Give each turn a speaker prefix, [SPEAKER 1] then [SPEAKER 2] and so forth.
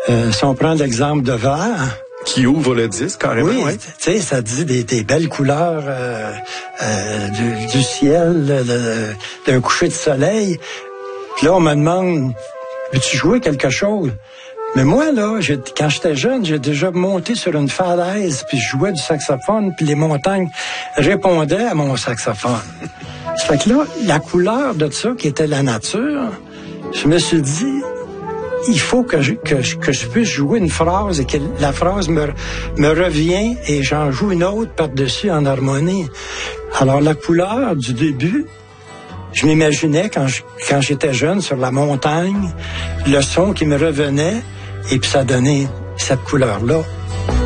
[SPEAKER 1] Si on prend l'exemple de Vert...
[SPEAKER 2] Qui ouvre le disque, carrément,
[SPEAKER 1] oui.
[SPEAKER 2] Ouais.
[SPEAKER 1] Tu sais, ça dit des belles couleurs du ciel, d'un coucher de soleil. Puis là, on me demande, veux-tu jouer quelque chose? Mais moi, là, quand j'étais jeune, j'ai déjà monté sur une falaise, puis je jouais du saxophone, puis les montagnes répondaient à mon saxophone. Ça fait que là, la couleur de ça, qui était la nature, je me suis dit... Il faut que je puisse jouer une phrase et que la phrase me revient et j'en joue une autre par-dessus en harmonie. Alors, la couleur du début, je m'imaginais quand j'étais jeune sur la montagne, le son qui me revenait et puis ça donnait cette couleur-là.